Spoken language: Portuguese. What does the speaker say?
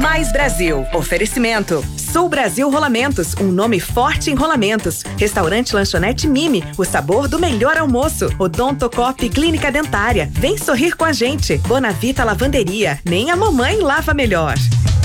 Mais Brasil. Oferecimento. Sul Brasil Rolamentos, um nome forte em rolamentos. Restaurante Lanchonete Mimi, o sabor do melhor almoço. Odontocop Clínica Dentária. Vem sorrir com a gente. Bonavita Lavanderia, nem a mamãe lava melhor.